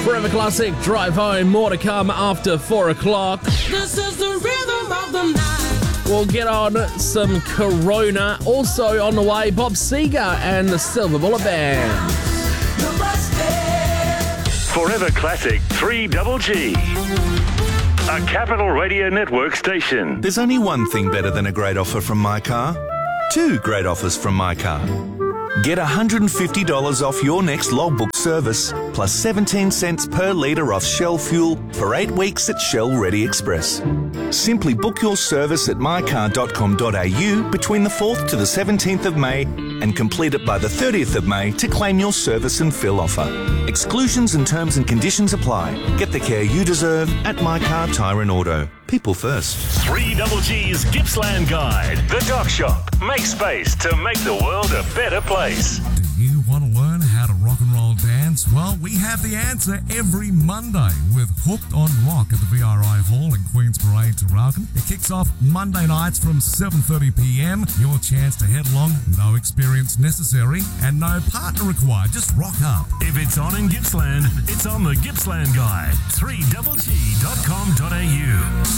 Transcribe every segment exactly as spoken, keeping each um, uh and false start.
Forever Classic, Drive Home. More to come after four o'clock. This is the rhythm of the night. We'll get on some Corona. Also on the way, Bob Seger and the Silver Bullet Band. Forever Classic three Double G. A Capital Radio Network station. There's only one thing better than a great offer from My Car. Two great offers from My Car. Get one hundred fifty dollars off your next logbook service, plus seventeen cents per litre off Shell fuel for eight weeks at Shell Ready Express. Simply book your service at my car dot com dot a u between the fourth to the seventeenth of May and complete it by the thirtieth of May to claim your service and fill offer. Exclusions and terms and conditions apply. Get the care you deserve at My Car Tyre and Auto. People first. three Double G's Gippsland Guide. The Dock Shop. Make space to make the world a better place. Do you want to learn how to rock and roll dance? Well, we have the answer every Monday with Hooked on Rock at the V R I Hall in Queen's Parade, Traralgon. It kicks off Monday nights from seven thirty p m. Your chance to head along, no experience necessary and no partner required. Just rock up. If it's on in Gippsland, it's on the Gippsland Guide. three double g dot com dot a u.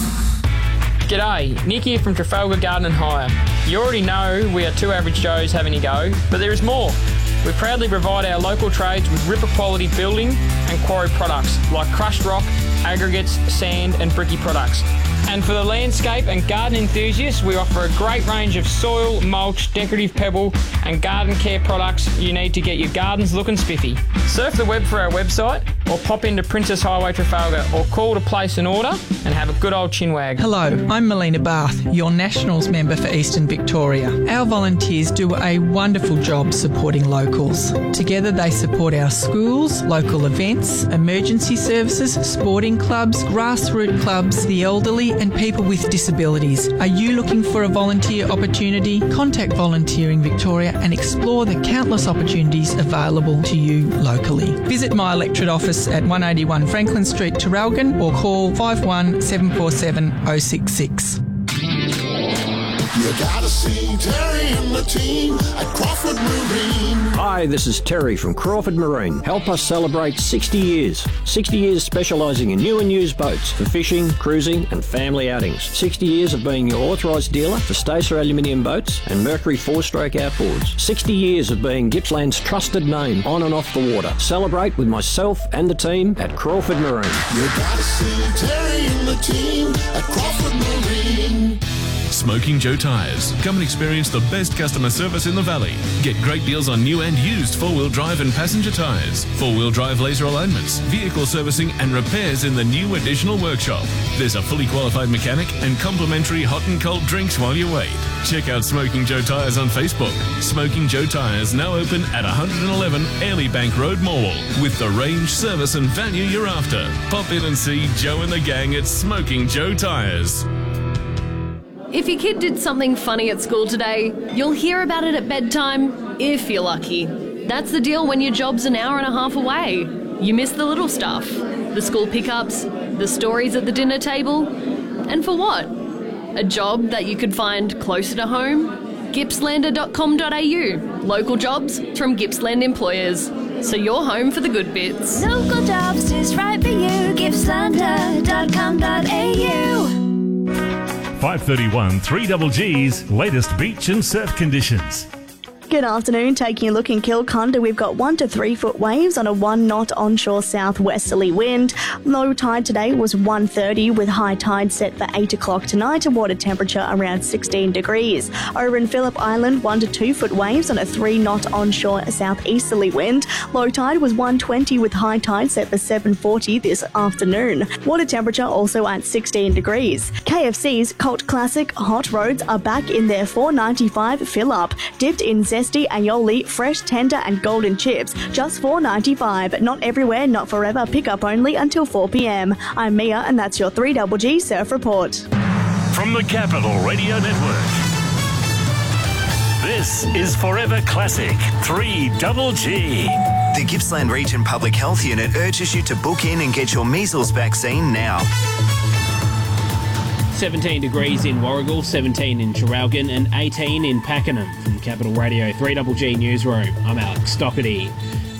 G'day, Nick here from Trafalgar Garden and Hire. You already know we are two average Joes having a go, but there is more. We proudly provide our local trades with ripper quality building and quarry products like crushed rock, aggregates, sand and bricky products. And for the landscape and garden enthusiasts, we offer a great range of soil, mulch, decorative pebble and garden care products you need to get your gardens looking spiffy. Surf the web for our website or pop into Princess Highway Trafalgar or call to place an order and have a good old chinwag. Hello, I'm Melina Bath, your Nationals member for Eastern Victoria. Our volunteers do a wonderful job supporting locals. Together they support our schools, local events, emergency services, sporting clubs, grassroots clubs, the elderly and people with disabilities. Are you looking for a volunteer opportunity? Contact Volunteering Victoria and explore the countless opportunities available to you locally. Visit my electorate office at one eighty-one Franklin Street, Traralgon or call five one seven four seven oh six six. You gotta see Terry and the team at Crawford Marine. Hi, this is Terry from Crawford Marine. Help us celebrate sixty years. sixty years specialising in new and used boats for fishing, cruising and family outings. sixty years of being your authorised dealer for Stacer aluminium boats and Mercury four-stroke outboards. sixty years of being Gippsland's trusted name on and off the water. Celebrate with myself and the team at Crawford Marine. You gotta see Terry and the team at Crawford Marine. Smoking Joe Tyres. Come and experience the best customer service in the valley. Get great deals on new and used four-wheel drive and passenger tyres, four-wheel drive laser alignments, vehicle servicing and repairs in the new additional workshop. There's a fully qualified mechanic and complimentary hot and cold drinks while you wait. Check out Smoking Joe Tyres on Facebook. Smoking Joe Tyres now open at one eleven Airlie Bank Road, Morwell, with the range, service and value you're after. Pop in and see Joe and the gang at Smoking Joe Tyres. If your kid did something funny at school today, you'll hear about it at bedtime, if you're lucky. That's the deal when your job's an hour and a half away. You miss the little stuff, the school pickups, the stories at the dinner table. And for what? A job that you could find closer to home? Gippslander dot com dot a u. Local jobs from Gippsland employers. So you're home for the good bits. Local jobs is right for you. Gippslander dot com dot a u. five thirty-one three Double G's latest beach and surf conditions. Good afternoon. Taking a look in Kilconda, we've got one to three foot waves on a one knot onshore southwesterly wind. Low tide today was one thirty with high tide set for eight o'clock tonight and water temperature around sixteen degrees. Over in Phillip Island, one to two foot waves on a three knot onshore southeasterly wind. Low tide was one twenty with high tide set for seven forty this afternoon. Water temperature also at sixteen degrees. K F C's cult classic Hot Roads are back in their four ninety-five fill up, dipped in zesty aioli, fresh, tender and golden chips, just four ninety-five. Not everywhere, not forever. Pick up only until four p m. I'm Mia and that's your three Double G Surf Report. From the Capital Radio Network, this is Forever Classic three Double G. The Gippsland Region Public Health Unit urges you to book in and get your measles vaccine now. seventeen degrees in Warragul, seventeen in Traralgon and eighteen in Pakenham. From Capital Radio three Double G Newsroom, I'm Alex Stockerty.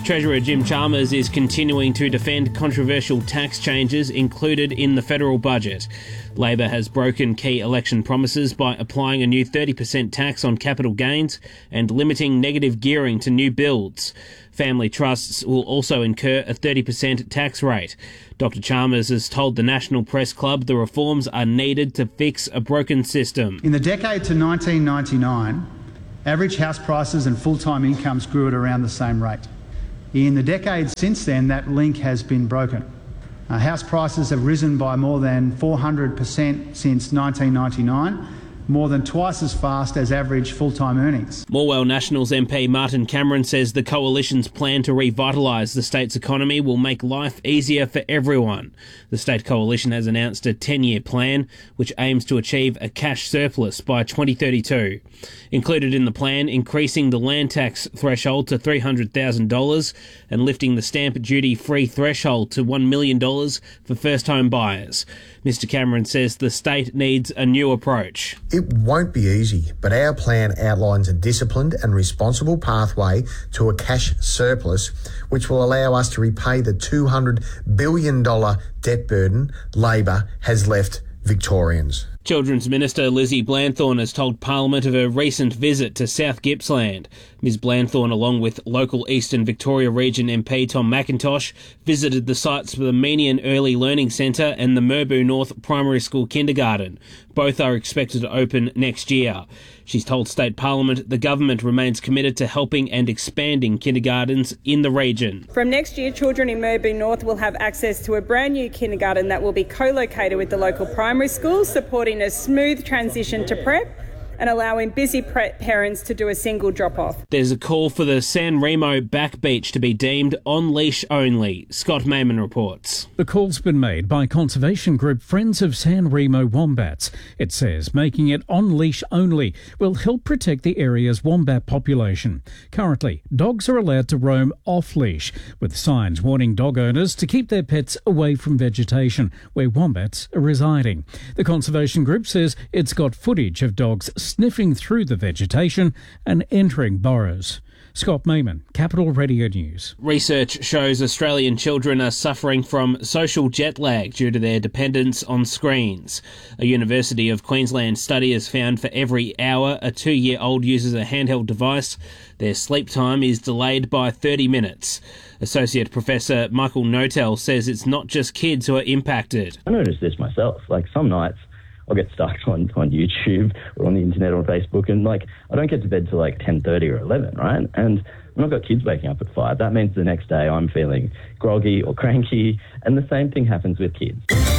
Treasurer Jim Chalmers is continuing to defend controversial tax changes included in the federal budget. Labor has broken key election promises by applying a new thirty percent tax on capital gains and limiting negative gearing to new builds. Family trusts will also incur a thirty percent tax rate. Doctor Chalmers has told the National Press Club the reforms are needed to fix a broken system. In the decade to nineteen ninety-nine, average house prices and full-time incomes grew at around the same rate. In the decades since then, that link has been broken. Uh, house prices have risen by more than four hundred percent since nineteen ninety-nine, more than twice as fast as average full-time earnings. Morwell Nationals M P Martin Cameron says the Coalition's plan to revitalise the state's economy will make life easier for everyone. The State Coalition has announced a ten-year plan which aims to achieve a cash surplus by twenty thirty-two. Included in the plan, increasing the land tax threshold to three hundred thousand dollars and lifting the stamp duty-free threshold to one million dollars for first-home buyers. Mister Cameron says the state needs a new approach. It won't be easy, but our plan outlines a disciplined and responsible pathway to a cash surplus, which will allow us to repay the two hundred billion dollars debt burden Labor has left Victorians. Children's Minister Lizzie Blanthorne has told Parliament of her recent visit to South Gippsland. Miz Blanthorne, along with local Eastern Victoria Region M P Tom McIntosh, visited the sites for the Menian Early Learning Centre and the Merbau North Primary School Kindergarten. Both are expected to open next year. She's told State Parliament the government remains committed to helping and expanding kindergartens in the region. From next year, children in Merbau North will have access to a brand new kindergarten that will be co-located with the local primary school, supporting a smooth transition to prep and allowing busy prep parents to do a single drop-off. There's a call for the San Remo back beach to be deemed on leash only. Scott Mayman reports. The call's been made by conservation group Friends of San Remo Wombats. It says making it on leash only will help protect the area's wombat population. Currently, dogs are allowed to roam off leash, with signs warning dog owners to keep their pets away from vegetation where wombats are residing. The conservation group says it's got footage of dogs sniffing through the vegetation and entering burrows. Scott Mayman, Capital Radio News. Research shows Australian children are suffering from social jet lag due to their dependence on screens. A University of Queensland study has found for every hour a two-year-old uses a handheld device, their sleep time is delayed by thirty minutes. Associate Professor Michael Notel says it's not just kids who are impacted. I noticed this myself. Like, some nights I'll get stuck on, on YouTube or on the internet or on Facebook, and like I don't get to bed till like ten thirty or eleven, right? And I've not got kids waking up at five. That means the next day I'm feeling groggy or cranky, and the same thing happens with kids.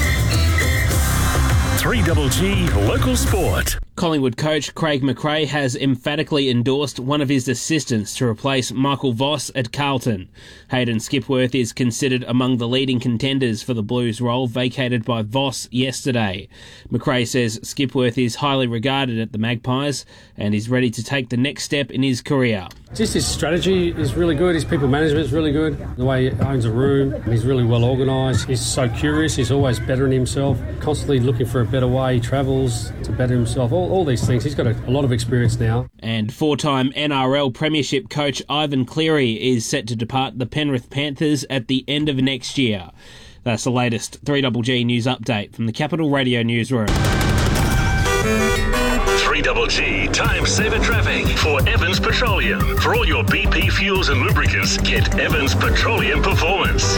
three G G Local Sport. Collingwood coach Craig McRae has emphatically endorsed one of his assistants to replace Michael Voss at Carlton. Hayden Skipworth is considered among the leading contenders for the Blues role vacated by Voss yesterday. McRae says Skipworth is highly regarded at the Magpies and is ready to take the next step in his career. Just his strategy is really good, his people management is really good, the way he owns a room, he's really well organised, he's so curious, he's always bettering himself, constantly looking for a better way, he travels to better himself, all, all these things. He's got a, a lot of experience now. And four-time N R L Premiership coach Ivan Cleary is set to depart the Penrith Panthers at the end of next year. That's the latest three G G news update from the Capital Radio Newsroom. three G G Time Saver Traffic for Evans Petroleum. For all your B P fuels and lubricants, get Evans Petroleum Performance.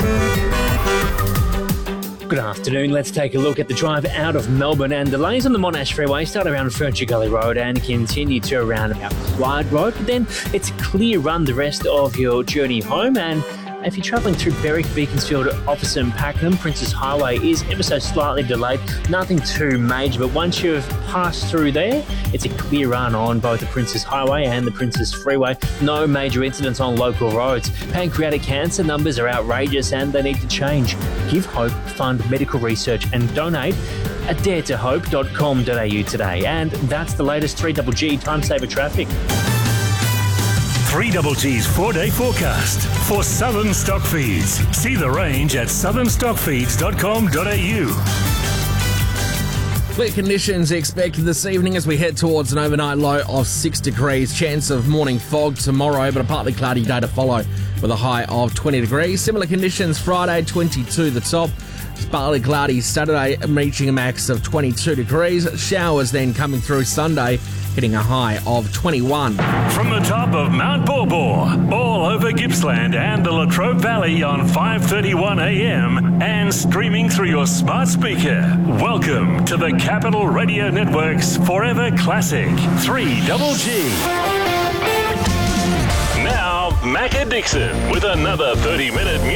Good afternoon. Let's take a look at the drive out of Melbourne, and delays on the Monash Freeway start around Furniture Gully Road and continue to around about Clyde Road. But then it's a clear run the rest of your journey home, and if you're travelling through Berwick, Beaconsfield, Officer and Pakenham, Princes Highway is ever so slightly delayed. Nothing too major, but once you've passed through there, it's a clear run on both the Princes Highway and the Princes Freeway. No major incidents on local roads. Pancreatic cancer numbers are outrageous and they need to change. Give hope, fund medical research and donate at dare to hope dot com dot a u today. And that's the latest three G G Time Saver Traffic. three G G's four-day forecast for Southern Stock Feeds. See the range at southern stock feeds dot com dot a u. Clear conditions expected this evening as we head towards an overnight low of six degrees. Chance of morning fog tomorrow, but a partly cloudy day to follow with a high of twenty degrees. Similar conditions Friday, twenty-two the top. It's partly cloudy Saturday, reaching a max of twenty-two degrees. Showers then coming through Sunday, hitting a high of twenty-one. From the top of Mount Borbor, all over Gippsland and the Latrobe Valley on five thirty-one a m and streaming through your smart speaker. Welcome to the Capital Radio Network's Forever Classic three Double G. Now, Macca Dixon with another thirty minute music.